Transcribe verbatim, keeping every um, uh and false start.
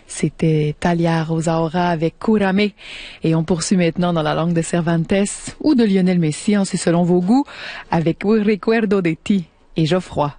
C'était Thalia Rosaura avec Kurame. Et on poursuit maintenant dans la langue de Cervantes ou de Lionel Messi, hein, c'est selon vos goûts, avec Un recuerdo de ti et Geoffroy.